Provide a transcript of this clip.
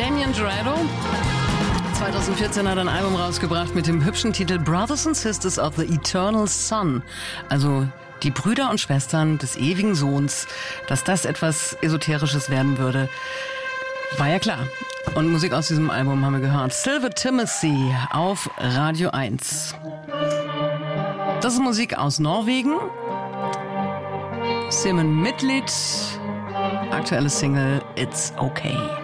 Damien Jurado. 2014 hat er ein Album rausgebracht mit dem hübschen Titel Brothers and Sisters of the Eternal Son. Also die Brüder und Schwestern des ewigen Sohns. Dass das etwas Esoterisches werden würde, war ja klar. Und Musik aus diesem Album haben wir gehört. Silver Timothy auf Radio 1. Das ist Musik aus Norwegen. Simon Midtlied. Aktuelle Single It's Okay.